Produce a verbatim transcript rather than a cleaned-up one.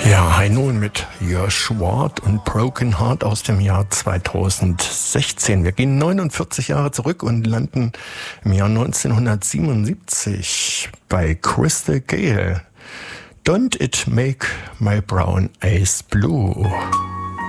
Ja, hi nun mit Josh Ward und Broken Heart aus dem Jahr zweitausendsechzehn. Wir gehen neunundvierzig Jahre zurück und landen im Jahr neunzehnhundertsiebenundsiebzig bei Crystal Gayle. Don't it make my brown eyes blue?